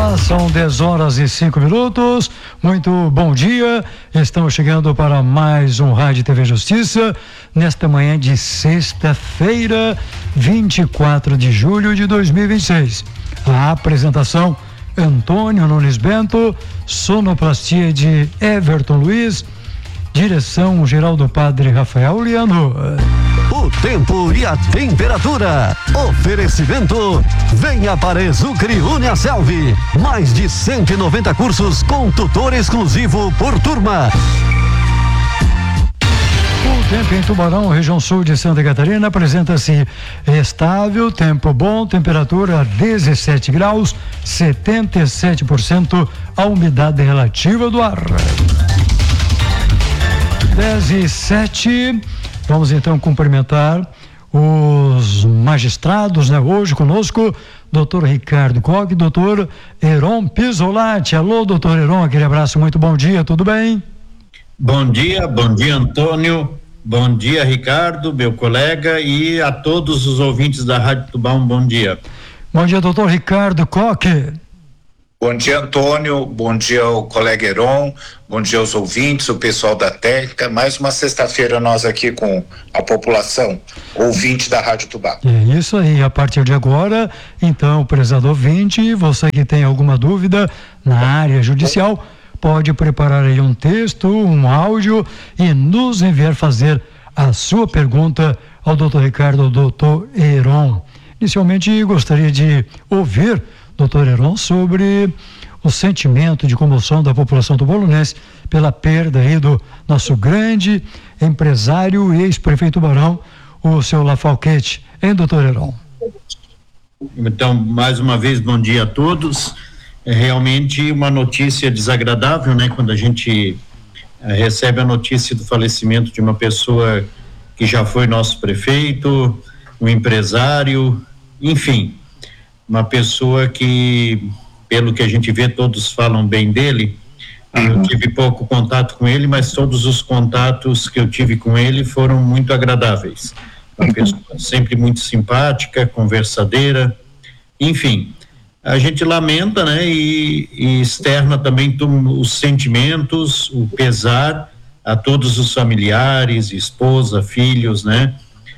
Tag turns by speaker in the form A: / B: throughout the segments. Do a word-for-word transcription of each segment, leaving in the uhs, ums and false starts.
A: Olá, são dez horas e cinco minutos. Muito bom dia. Estamos chegando para mais um Rádio T V Justiça nesta manhã de sexta-feira, vinte e quatro de julho de dois mil e vinte e seis. A apresentação: Antônio Nunes Bento, sonoplastia de Everton Luiz, direção geral do Padre Rafael Liano.
B: O tempo e a temperatura. Oferecimento: venha para Exucre Uniaselv. Mais de cento e noventa cursos com tutor exclusivo por turma.
A: O tempo em Tubarão, região sul de Santa Catarina, apresenta-se estável, tempo bom, temperatura dezessete graus, setenta e sete por cento a umidade relativa do ar. dez e sete. Vamos então cumprimentar os magistrados, né? Hoje conosco, doutor Ricardo Koch, doutor Heron Pisolati. Alô, doutor Heron, aquele abraço, muito bom dia, tudo bem?
C: Bom dia, bom dia, Antônio, bom dia, Ricardo, meu colega, e a todos os ouvintes da Rádio Tubá, um bom dia.
A: Bom dia, doutor Ricardo Koch.
D: Bom dia, Antônio, bom dia ao colega Heron, bom dia aos ouvintes, o pessoal da técnica. Mais uma sexta-feira nós aqui com a população ouvinte da Rádio Tubá.
A: É isso aí, a partir de agora, então, prezado ouvinte, você que tem alguma dúvida na área judicial, pode preparar aí um texto, um áudio e nos enviar fazer a sua pergunta ao doutor Ricardo, ao doutor Heron. Inicialmente, gostaria de ouvir, doutor Heron, sobre o sentimento de comoção da população tubarunense pela perda aí do nosso grande empresário e ex-prefeito Tubarão, o seu Lafalquete, hein, doutor Heron?
C: Então, mais uma vez, bom dia a todos. É realmente uma notícia desagradável, né, quando a gente eh, recebe a notícia do falecimento de uma pessoa que já foi nosso prefeito, um empresário, enfim, uma pessoa que, pelo que a gente vê, todos falam bem dele. Eu tive pouco contato com ele, mas todos os contatos que eu tive com ele foram muito agradáveis. Uma pessoa sempre muito simpática, conversadeira, enfim. A gente lamenta, né, e, e externa também os sentimentos, o pesar a todos os familiares, esposa, filhos, né,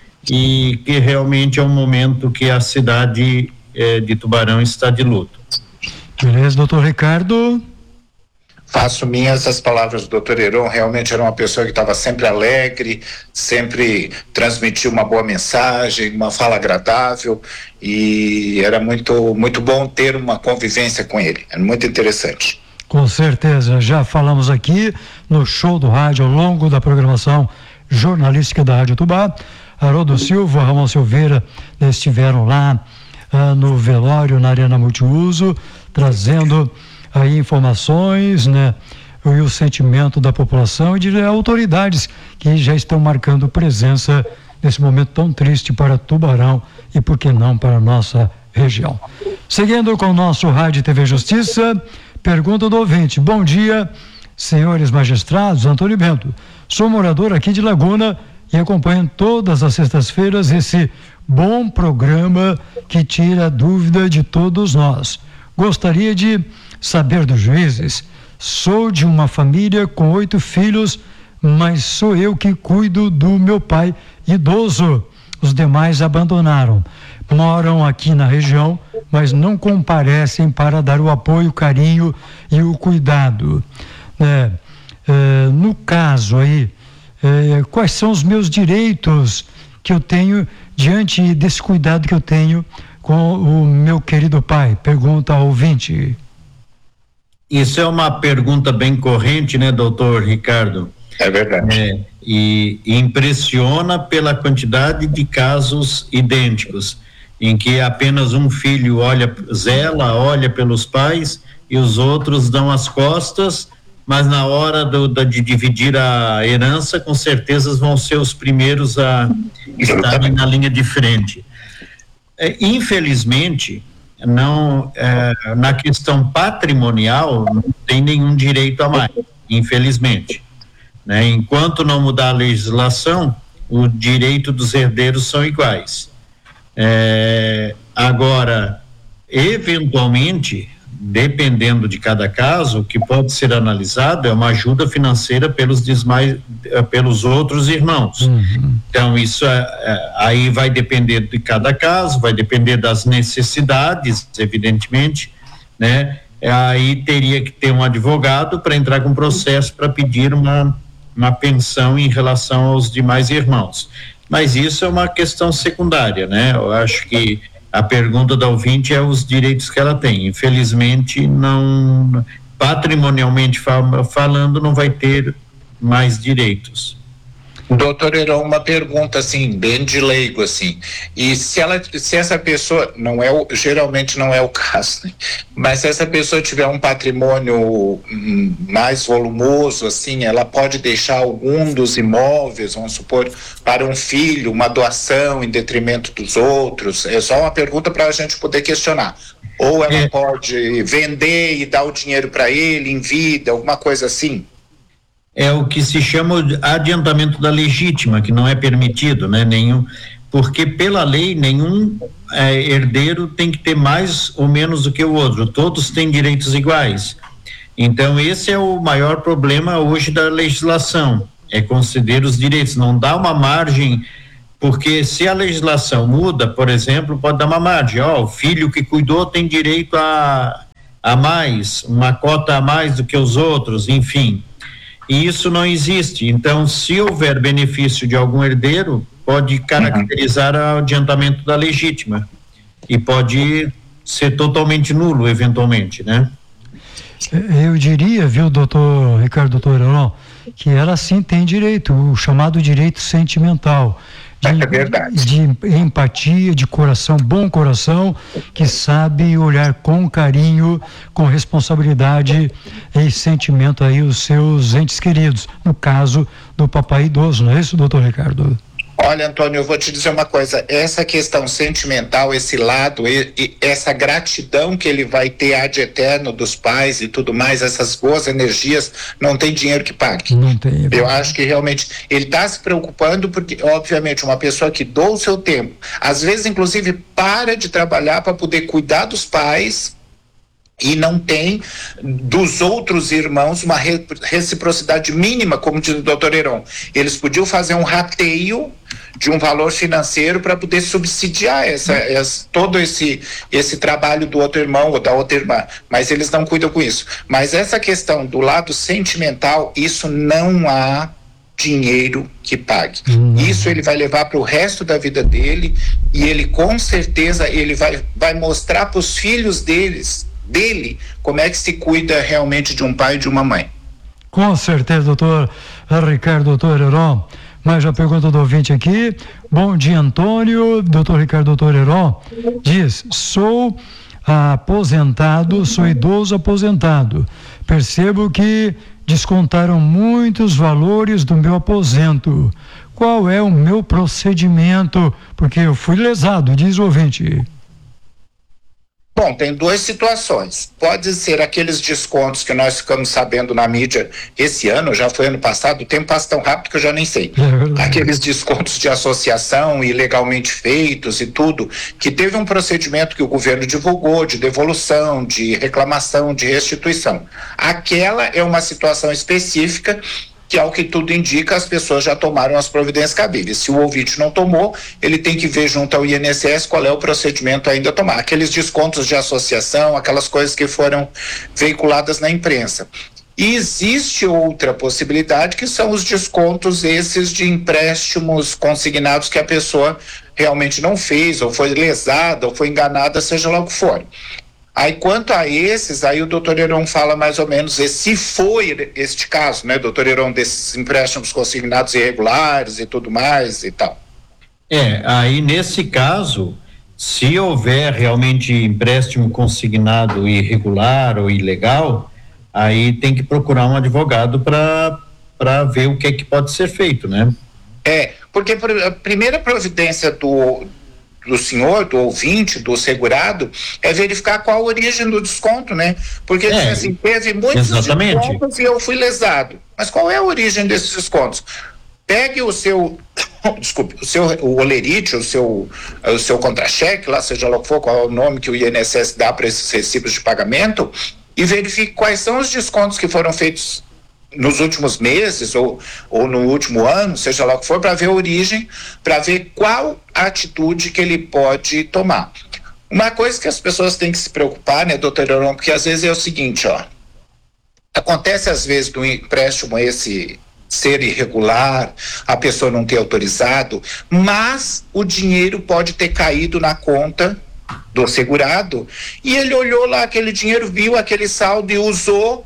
C: e que realmente é um momento que a cidade de Tubarão está de luto.
A: Beleza, doutor Ricardo?
D: Faço minhas as palavras do doutor Heron. Realmente era uma pessoa que estava sempre alegre, sempre transmitia uma boa mensagem, uma fala agradável, e era muito, muito bom ter uma convivência com ele, era muito interessante.
A: Com certeza, já falamos aqui no show do rádio ao longo da programação jornalística da Rádio Tubá. Haroldo Silva, Ramon Silveira estiveram lá Ah, no velório na Arena Multiuso, trazendo aí informações, né, e o sentimento da população e de autoridades que já estão marcando presença nesse momento tão triste para Tubarão e, por que não, para a nossa região. Seguindo com o nosso Rádio T V Justiça, pergunta do ouvinte: bom dia, senhores magistrados. Antônio Bento, sou morador aqui de Laguna e acompanho todas as sextas-feiras esse bom programa que tira a dúvida de todos nós. Gostaria de saber dos juízes: sou de uma família com oito filhos, mas sou eu que cuido do meu pai idoso. Os demais abandonaram. Moram aqui na região, mas não comparecem para dar o apoio, o carinho e o cuidado. É, é, no caso aí, é, quais são os meus direitos que eu tenho diante desse cuidado que eu tenho com o meu querido pai? Pergunta ao ouvinte.
C: Isso é uma pergunta bem corrente, né, doutor Ricardo?
D: É verdade.
C: É, e, e impressiona pela quantidade de casos idênticos, em que apenas um filho olha, zela, olha pelos pais e os outros dão as costas, mas na hora do, da, de dividir a herança, com certeza vão ser os primeiros a estarem na linha de frente. É, infelizmente, não, é, na questão patrimonial, não tem nenhum direito a mais, infelizmente. Né? Enquanto não mudar a legislação, o direito dos herdeiros são iguais. É, agora, eventualmente, dependendo de cada caso, o que pode ser analisado é uma ajuda financeira pelos demais, pelos outros irmãos. Uhum. Então isso é, é, aí vai depender de cada caso, vai depender das necessidades, evidentemente, né? Aí teria que ter um advogado para entrar com processo para pedir uma uma pensão em relação aos demais irmãos. Mas isso é uma questão secundária, né? Eu acho que a pergunta da ouvinte é os direitos que ela tem. Infelizmente, não, patrimonialmente falando, não vai ter mais direitos.
D: Doutor Heron, uma pergunta assim, bem de leigo assim, e se ela, se essa pessoa, não é o, geralmente não é o caso, né? Mas se essa pessoa tiver um patrimônio hum, mais volumoso, assim, ela pode deixar algum dos imóveis, vamos supor, para um filho, uma doação em detrimento dos outros? É só uma pergunta para a gente poder questionar. Ou ela é. pode vender e dar o dinheiro para ele em vida, alguma coisa assim?
C: É o que se chama de adiantamento da legítima, que não é permitido, né? Nenhum, porque pela lei nenhum é, herdeiro tem que ter mais ou menos do que o outro, todos têm direitos iguais. Então esse é o maior problema hoje da legislação, é conceder os direitos, não dá uma margem, porque se a legislação muda, por exemplo, pode dar uma margem, ó, o filho que cuidou tem direito a, a mais, uma cota a mais do que os outros, enfim. E isso não existe. Então, se houver benefício de algum herdeiro, pode caracterizar o adiantamento da legítima e pode ser totalmente nulo, eventualmente, né?
A: Eu diria, viu, doutor Ricardo, doutor Heron, que ela sim tem direito, o chamado direito sentimental. De,
D: é verdade.
A: De empatia, de coração, bom coração, que sabe olhar com carinho, com responsabilidade e sentimento aí os seus entes queridos, no caso do papai idoso, não é isso, doutor Ricardo?
D: Olha, Antônio, eu vou te dizer uma coisa, essa questão sentimental, esse lado, e, e essa gratidão que ele vai ter ad eterno dos pais e tudo mais, essas boas energias, não tem dinheiro que pague.
A: Não tem.
D: Eu acho que realmente ele está se preocupando porque, obviamente, uma pessoa que doa o seu tempo, às vezes, inclusive, para de trabalhar para poder cuidar dos pais e não tem dos outros irmãos uma reciprocidade mínima, como diz o doutor Heron. Eles podiam fazer um rateio de um valor financeiro para poder subsidiar essa, essa, todo esse, esse trabalho do outro irmão ou da outra irmã, mas eles não cuidam com isso. Mas essa questão do lado sentimental, isso não há dinheiro que pague. Hum. Isso ele vai levar para o resto da vida dele e ele com certeza ele vai, vai mostrar para os filhos deles dele, como é que se cuida realmente de um pai e de uma mãe.
A: Com certeza, doutor Ricardo, doutor Heron. Mais uma pergunta do ouvinte aqui. Bom dia, Antônio. Doutor Ricardo, doutor Heron diz: sou aposentado, sou idoso aposentado. Percebo que descontaram muitos valores do meu aposento. Qual é o meu procedimento? Porque eu fui lesado, diz o ouvinte.
D: Bom, tem duas situações. Pode ser aqueles descontos que nós ficamos sabendo na mídia esse ano, já foi ano passado, o tempo passa tão rápido que eu já nem sei. É aqueles descontos de associação ilegalmente feitos e tudo, que teve um procedimento que o governo divulgou de devolução, de reclamação, de restituição. Aquela é uma situação específica que, ao que tudo indica, as pessoas já tomaram as providências cabíveis. Se o ouvinte não tomou, ele tem que ver junto ao I N S S qual é o procedimento ainda a tomar. Aqueles descontos de associação, aquelas coisas que foram veiculadas na imprensa. E existe outra possibilidade, que são os descontos esses de empréstimos consignados que a pessoa realmente não fez, ou foi lesada, ou foi enganada, seja lá o que for. Aí, quanto a esses, aí o doutor Heron fala mais ou menos, e se foi este caso, né, doutor Heron, desses empréstimos consignados irregulares e tudo mais e tal.
C: É, aí nesse caso, se houver realmente empréstimo consignado irregular ou ilegal, aí tem que procurar um advogado para para ver o que é que pode ser feito, né?
D: É, porque a primeira providência do do senhor, do ouvinte, do segurado, é verificar qual a origem do desconto, né? Porque é, assim, teve muitos
C: exatamente.
D: descontos e eu fui lesado. Mas qual é a origem desses descontos? pegue o seu, desculpe, o seu o olerite, o seu, o seu contra-cheque, lá seja lá o que for, qual é o nome que o I N S S dá para esses recibos de pagamento, e verifique quais são os descontos que foram feitos nos últimos meses ou, ou no último ano, seja lá o que for, para ver a origem, para ver qual atitude que ele pode tomar. Uma coisa que as pessoas têm que se preocupar, né, doutor Heron, porque às vezes é o seguinte, ó, acontece às vezes do empréstimo esse ser irregular, a pessoa não ter autorizado, mas o dinheiro pode ter caído na conta do segurado e ele olhou lá aquele dinheiro, viu aquele saldo e usou,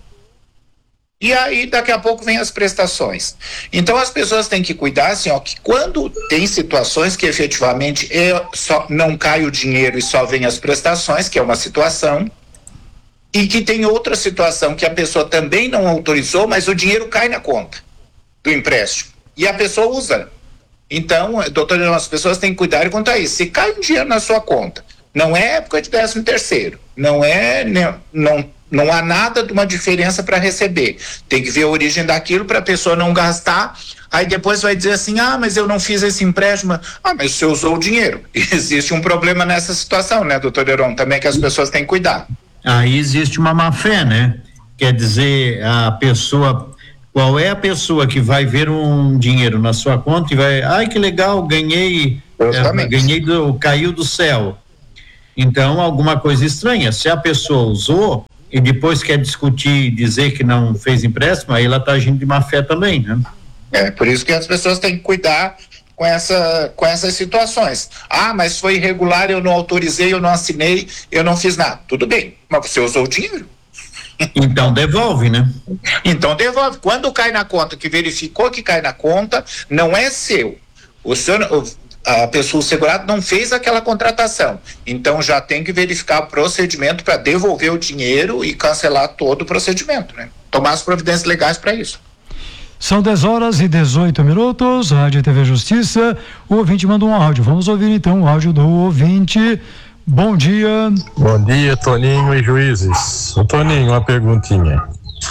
D: e aí daqui a pouco vem as prestações. Então as pessoas têm que cuidar assim, ó, que quando tem situações que efetivamente é só, não cai o dinheiro e só vem as prestações, que é uma situação, e que tem outra situação que a pessoa também não autorizou, mas o dinheiro cai na conta do empréstimo e a pessoa usa. Então, doutor, as pessoas têm que cuidar quanto a isso. Se cai um dinheiro na sua conta, não é época de décimo terceiro, não é, não, não há nada de uma diferença para receber. Tem que ver a origem daquilo para a pessoa não gastar. Aí depois vai dizer assim, ah, mas eu não fiz esse empréstimo. Ah, mas você usou o dinheiro. E existe um problema nessa situação, né, doutor Heron? Também que as pessoas têm que cuidar.
C: Aí existe uma má fé, né? Quer dizer, a pessoa, qual é a pessoa que vai ver um dinheiro na sua conta e vai, ai que legal, ganhei, é, ganhei do, caiu do céu. Então, alguma coisa estranha. Se a pessoa usou e depois quer discutir e dizer que não fez empréstimo, aí ela está agindo de má fé também, né?
D: É, por isso que as pessoas têm que cuidar com, essa, com essas situações. Ah, mas foi irregular, eu não autorizei, eu não assinei, eu não fiz nada. Tudo bem, mas você usou o dinheiro.
C: Então devolve, né?
D: Então devolve. Quando cai na conta, que verificou que cai na conta, não é seu. O senhor, a pessoa, o segurado não fez aquela contratação. Então já tem que verificar o procedimento para devolver o dinheiro e cancelar todo o procedimento, né? Tomar as providências legais para isso.
A: São dez horas e dezoito minutos, Rádio e T V Justiça. O ouvinte manda um áudio. Vamos ouvir então o áudio do ouvinte. Bom dia.
E: Bom dia, Toninho e juízes. Ô, Toninho, uma perguntinha.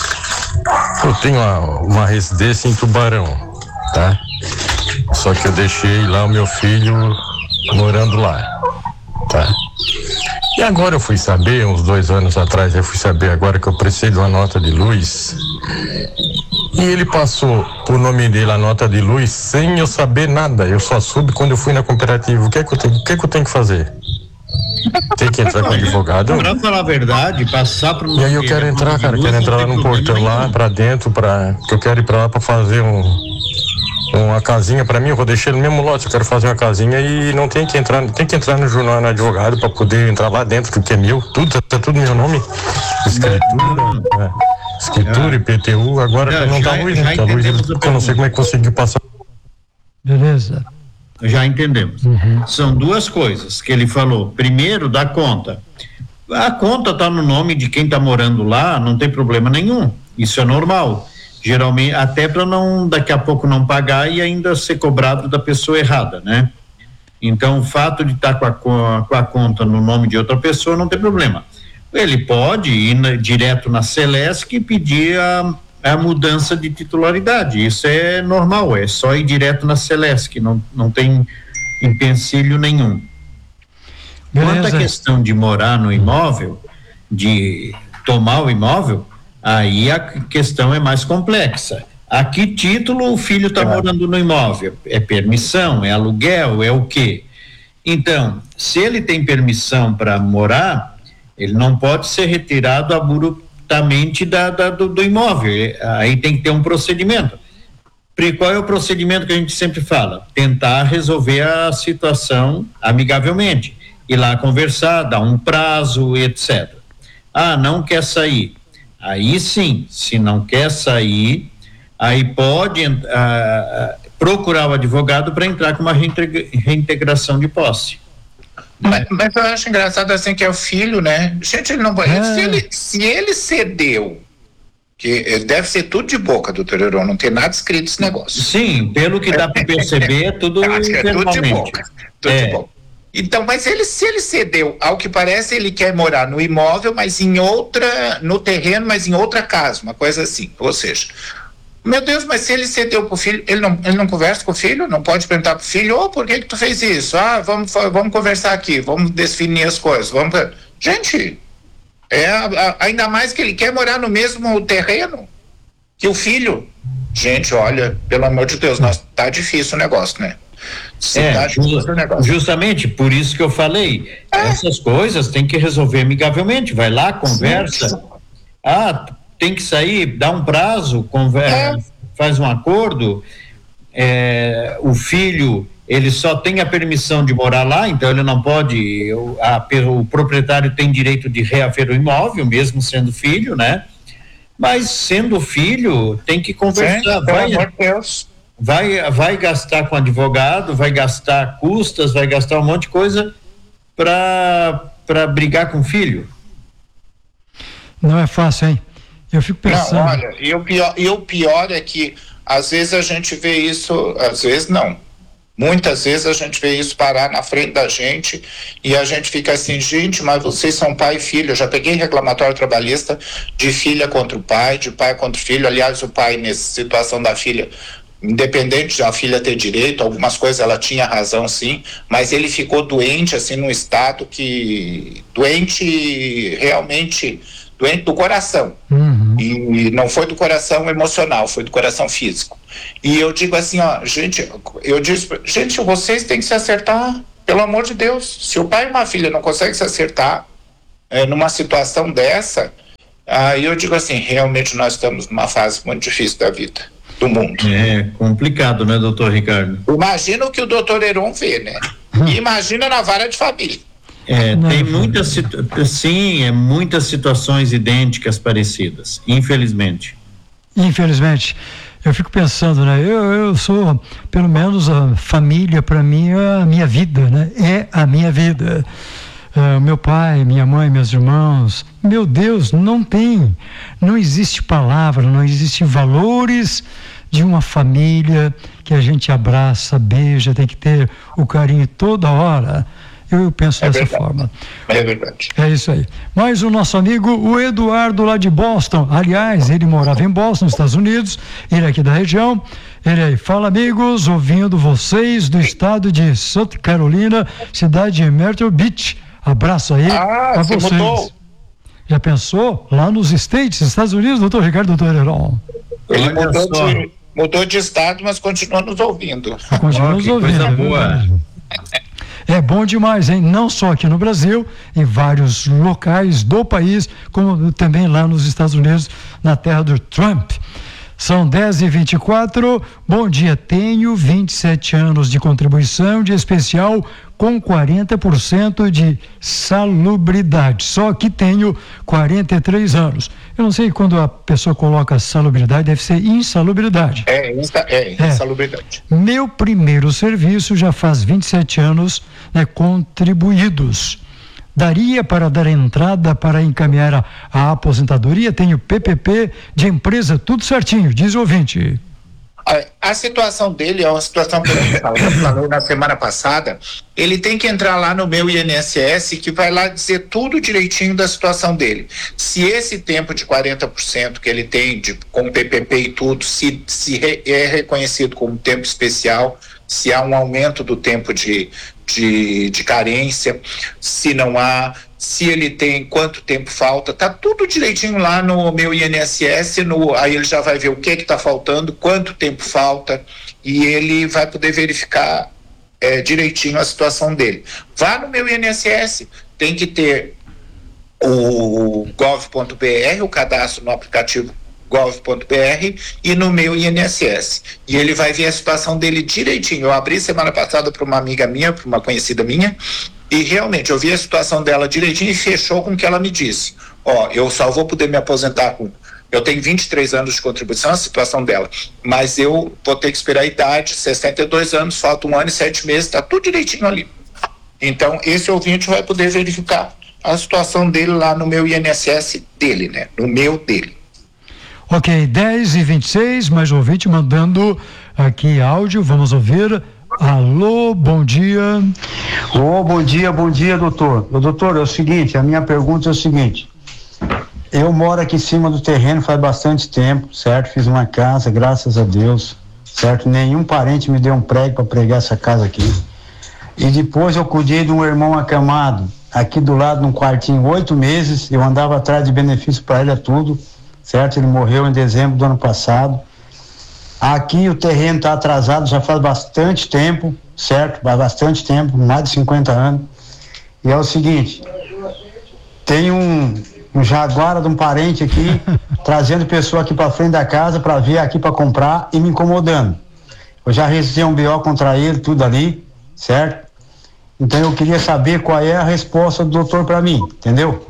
E: Eu tenho uma, uma residência em Tubarão, tá? Só que eu deixei lá o meu filho morando lá, tá? E agora eu fui saber, uns dois anos atrás, eu fui saber agora que eu precisei de uma nota de luz. E ele passou por nome dele a nota de luz sem eu saber nada. Eu só soube quando eu fui na cooperativa. O que é que eu tenho, o que é que eu tenho que fazer? Tem que entrar com o advogado?
C: Pra falar a verdade, passar pro...
E: E aí eu quero entrar, cara, quero entrar lá no portão lá, pra dentro, pra... que eu quero ir pra lá pra fazer um... uma casinha pra mim, eu vou deixar no mesmo lote, eu quero fazer uma casinha e não tem que entrar, tem que entrar no jornal, no advogado pra poder entrar lá dentro, porque é meu, tudo, tá, tá tudo no meu nome, escritura, é, escritura, I P T U, agora já, não tá a luz, né, a luz, eu não sei como é que conseguiu passar.
A: Beleza.
C: Já entendemos. Uhum. São duas coisas que ele falou. Primeiro, da conta. A conta está no nome de quem está morando lá, não tem problema nenhum. Isso é normal. Geralmente, até para não, daqui a pouco não pagar e ainda ser cobrado da pessoa errada, né? Então, o fato de estar tá com, a, com a conta no nome de outra pessoa não tem problema. Ele pode ir na, direto na Celesc e pedir a a mudança de titularidade, isso é normal, é só ir direto na Celesc, não, não tem empecilho nenhum. Beleza. Quanto à questão de morar no imóvel, de tomar o imóvel, aí a questão é mais complexa. A que título o filho está é. morando no imóvel? É permissão, é aluguel, é o quê? Então, se ele tem permissão para morar, ele não pode ser retirado a burocracia Da, da, do, do imóvel, aí tem que ter um procedimento. Qual é o procedimento que a gente sempre fala? Tentar resolver a situação amigavelmente, ir lá conversar, dar um prazo, etcétera. Ah, não quer sair, aí sim, se não quer sair, aí pode ah, procurar o advogado para entrar com uma reintegração de posse.
D: Mas, mas eu acho engraçado assim que é o filho, né? Gente, ele não pode. É. Se, ele, se ele cedeu, que deve ser tudo de boca, doutor Heron, não tem nada escrito esse negócio.
C: Sim, pelo que dá para perceber, é tudo,
D: é tudo de boca. Tudo é. de boca. Então, mas ele, se ele cedeu, ao que parece, ele quer morar no imóvel, mas em outra, no terreno, mas em outra casa, uma coisa assim. Ou seja, Meu Deus, mas se ele cedeu pro filho, ele não, ele não conversa com o filho? Não pode perguntar pro filho, ô, oh, por que que tu fez isso? Ah, vamos, vamos conversar aqui, vamos definir as coisas, vamos... Gente, é, a, ainda mais que ele quer morar no mesmo terreno que o filho. Gente, olha, pelo amor de Deus, nós, tá difícil o negócio, né?
C: É, tá difícil o negócio. Justamente, por isso que eu falei, é. essas coisas tem que resolver amigavelmente, vai lá, conversa, sim, sim. ah, tem que sair, dá um prazo, conversa, é. faz um acordo, é, o filho, ele só tem a permissão de morar lá, então ele não pode, a, o proprietário tem direito de reaver o imóvel, mesmo sendo filho, né? Mas sendo filho, tem que conversar,
D: Sim,
C: vai,
D: pelo amor de Deus.
C: vai, vai gastar com advogado, vai gastar custas, vai gastar um monte de coisa para para brigar com o filho.
A: Não é fácil, hein? Eu fico pensando...
D: Não, olha, e o pior, e o pior é que às vezes a gente vê isso, às vezes não, muitas vezes a gente vê isso parar na frente da gente e a gente fica assim, gente, mas vocês são pai e filho. Eu já peguei reclamatório trabalhista de filha contra o pai, de pai contra o filho. Aliás, o pai, nessa situação da filha, independente de a filha ter direito, algumas coisas ela tinha razão, sim, mas ele ficou doente, assim, num estado que... doente realmente... doente do coração, uhum. E não foi do coração emocional, foi do coração físico. E eu digo assim, ó, gente, eu disse, gente, vocês têm que se acertar, pelo amor de Deus. Se o pai e uma filha não conseguem se acertar é, numa situação dessa, aí eu digo assim, realmente nós estamos numa fase muito difícil da vida, do mundo.
C: É complicado, né, doutor Ricardo?
D: Imagina o que o doutor Heron vê, né? E imagina na vara de família.
C: É, tem muitas, sim, é, muitas situações idênticas, parecidas, infelizmente.
A: Infelizmente. Eu fico pensando, né? Eu, eu sou, pelo menos a família para mim é a minha vida, né? É a minha vida. Uh, meu pai, minha mãe, meus irmãos, meu Deus, não tem, não existe palavra, não existem valores de uma família que a gente abraça, beija, tem que ter o carinho toda hora. Eu penso é dessa verdade. forma.
D: É verdade.
A: É isso aí. Mas o nosso amigo, o Eduardo, lá de Boston, aliás, ele morava em Boston, nos Estados Unidos, ele é aqui da região. Ele aí, fala amigos, ouvindo vocês do estado de Santa Carolina, cidade de Myrtle Beach. Abraço aí
D: ah,
A: a vocês. Mudou. Já pensou? Lá nos States, Estados Unidos, doutor Ricardo, doutor Heron.
D: Ele mudou de, mudou de estado, mas continua nos ouvindo.
A: Continua oh, nos ouvindo.
C: Coisa boa.
A: É bom demais, hein? Não só aqui no Brasil, em vários locais do país, como também lá nos Estados Unidos, na terra do Trump. São dez e vinte e quatro. Bom dia, tenho vinte e sete anos de contribuição de especial com quarenta por cento de salubridade. Só que tenho quarenta e três anos. Eu não sei quando a pessoa coloca salubridade, deve ser insalubridade.
D: É, insa, é, é. insalubridade.
A: Meu primeiro serviço já faz vinte e sete anos, né, contribuídos. Daria para dar entrada para encaminhar a, a aposentadoria? Tenho P P P de empresa, tudo certinho, diz o ouvinte.
D: A, a situação dele é uma situação que eu falei na semana passada. Ele tem que entrar lá no meu I N S S, que vai lá dizer tudo direitinho da situação dele. Se esse tempo de quarenta por cento que ele tem de, com P P P e tudo, se, se re, é reconhecido como tempo especial, se há um aumento do tempo de, de, de carência, se não há, se ele tem, quanto tempo falta, tá tudo direitinho lá no meu I N S S, no, aí ele já vai ver o que que tá faltando, quanto tempo falta, e ele vai poder verificar é, direitinho a situação dele. Vá no meu I N S S, tem que ter o gov ponto b r, o cadastro no aplicativo gov ponto b r e no meu I N S S. E ele vai ver a situação dele direitinho. Eu abri semana passada para uma amiga minha, para uma conhecida minha, e realmente eu vi a situação dela direitinho e fechou com o que ela me disse. Ó, eu só vou poder me aposentar com... Eu tenho vinte e três anos de contribuição, a situação dela, mas eu vou ter que esperar a idade, sessenta e dois anos, falta um ano e sete meses, tá tudo direitinho ali. Então, esse ouvinte vai poder verificar a situação dele lá no meu I N S S dele, né? No meu dele.
A: Ok, dez e vinte e seis, mais um ouvinte mandando aqui áudio, vamos ouvir. Alô, bom dia.
F: Ô, oh, bom dia, bom dia, doutor. Ô, doutor, é o seguinte, a minha pergunta é o seguinte, eu moro aqui em cima do terreno faz bastante tempo, certo? Fiz uma casa, graças a Deus, certo? Nenhum parente me deu um prego para pregar essa casa aqui. E depois eu cuidei de um irmão acamado, aqui do lado, num quartinho, oito meses, eu andava atrás de benefício para ele, a tudo, certo? Ele morreu em dezembro do ano passado. Aqui o terreno está atrasado, já faz bastante tempo, certo? Faz bastante tempo, mais de cinquenta anos. E é o seguinte, tem um, um jaguara de um parente aqui, trazendo pessoa aqui para frente da casa para vir aqui para comprar e me incomodando. Eu já registrei um B O contra ele, tudo ali, certo? Então eu queria saber qual é a resposta do doutor para mim, entendeu?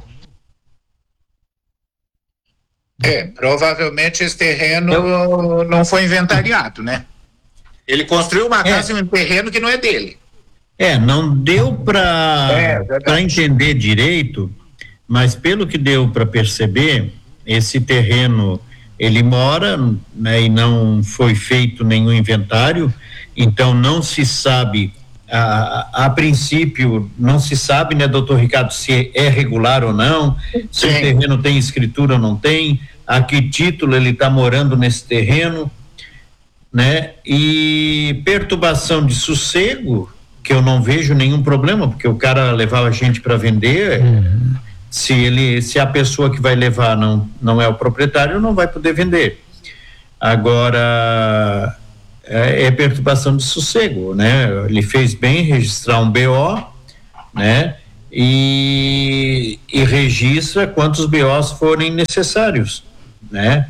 D: É, provavelmente esse terreno eu... não foi inventariado, né? Ele construiu uma casa em é. um terreno que não é dele.
C: É, não deu para é, para entender direito, mas pelo que deu para perceber, esse terreno ele mora, né, e não foi feito nenhum inventário, então não se sabe. A, a princípio não se sabe, né, doutor Ricardo, se é regular ou não, se Sim. o terreno tem escritura ou não tem, a que título ele está morando nesse terreno, né? E perturbação de sossego, que eu não vejo nenhum problema, porque o cara levava a gente para vender, uhum. se ele, se a pessoa que vai levar não, não é o proprietário, não vai poder vender. Agora É, é perturbação de sossego, né? Ele fez bem registrar um B O, né? E, e registra quantos B Os forem necessários, né?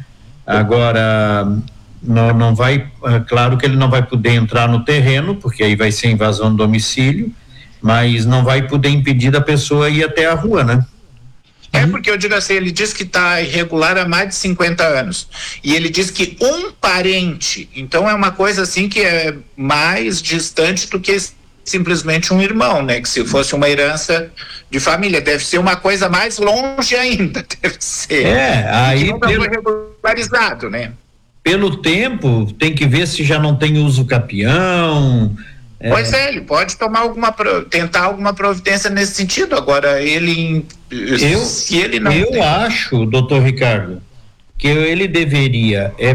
C: Agora, não, não vai, é claro que ele não vai poder entrar no terreno, porque aí vai ser invasão do domicílio, mas não vai poder impedir da pessoa ir até a rua, né?
D: É porque eu digo assim, ele diz que está irregular há mais de cinquenta anos. E ele diz que um parente, então é uma coisa assim que é mais distante do que simplesmente um irmão, né? Que se fosse uma herança de família, deve ser uma coisa mais longe ainda, deve ser.
C: É, aí
D: não pelo, foi regularizado, né?
C: Pelo tempo, tem que ver se já não tem uso capião.
D: É. Pois é, ele pode tomar alguma, tentar alguma providência nesse sentido. Agora, ele,
C: eu,
D: se ele não
C: eu
D: tem...
C: acho, doutor Ricardo, que ele deveria é,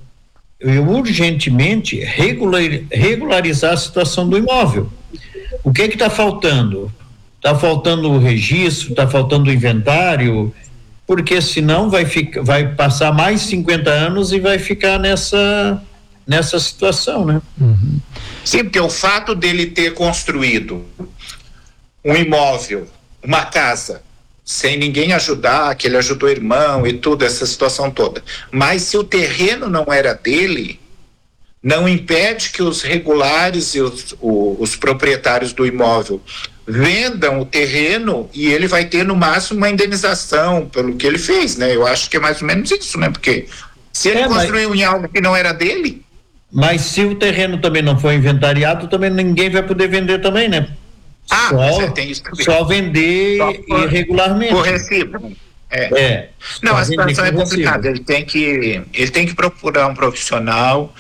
C: eu, urgentemente regular, regularizar a situação do imóvel. O que que está faltando? Está faltando o registro, está faltando o inventário, porque senão vai, ficar, vai passar mais cinquenta anos e vai ficar nessa, nessa situação, né?
D: Uhum. Sim, porque o fato dele ter construído um imóvel, uma casa, sem ninguém ajudar, que ele ajudou o irmão e tudo, essa situação toda. Mas se o terreno não era dele, não impede que os regulares e os, o, os proprietários do imóvel vendam o terreno e ele vai ter no máximo uma indenização pelo que ele fez, né? Eu acho que é mais ou menos isso, né? Porque se ele é, construiu mas... em algo que não era dele...
C: Mas se o terreno também não for inventariado, também ninguém vai poder vender também, né?
D: Ah,
C: só,
D: mas é, tem isso também.
C: Só vender só por, irregularmente.
D: Por recibo. É.
C: é
D: não, a situação é complicada. Ele tem que, ele tem que procurar um profissional,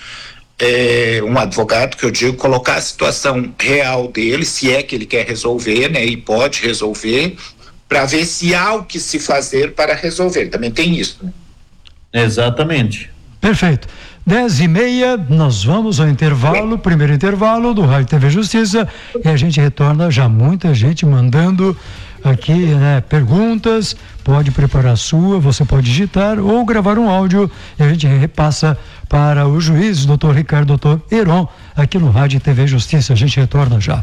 D: é, um advogado, que eu digo, colocar a situação real dele, se é que ele quer resolver, né? E pode resolver, para ver se há o que se fazer para resolver. Também tem isso, né?
C: Exatamente.
A: Perfeito. Dez e meia, nós vamos ao intervalo, primeiro intervalo do Rádio T V Justiça, e a gente retorna, já muita gente mandando aqui, né, perguntas. Pode preparar a sua, você pode digitar ou gravar um áudio e a gente repassa para o juiz, doutor Ricardo, doutor Heron, aqui no Rádio T V Justiça. A gente retorna já.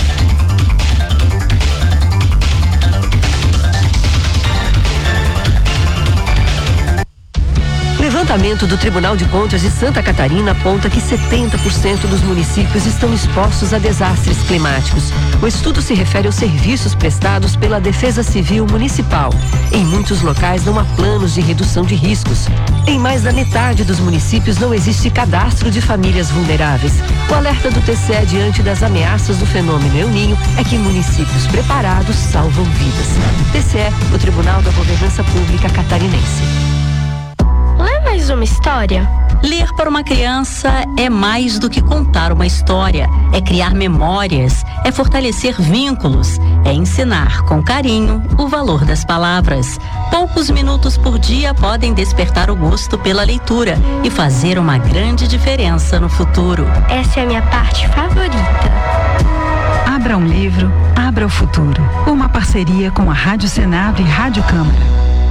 G: Levantamento do Tribunal de Contas de Santa Catarina aponta que setenta por cento dos municípios estão expostos a desastres climáticos. O estudo se refere aos serviços prestados pela Defesa Civil Municipal. Em muitos locais não há planos de redução de riscos. Em mais da metade dos municípios não existe cadastro de famílias vulneráveis. O alerta do T C E diante das ameaças do fenômeno El Ninho é que municípios preparados salvam vidas. T C E, o Tribunal da Governança Pública Catarinense.
H: Não é mais uma história? Ler para uma criança é mais do que contar uma história, é criar memórias, é fortalecer vínculos, é ensinar com carinho o valor das palavras. Poucos minutos por dia podem despertar o gosto pela leitura e fazer uma grande diferença no futuro.
I: Essa é a minha parte favorita.
J: Abra um livro, abra o futuro. Uma parceria com a Rádio Senado e Rádio Câmara.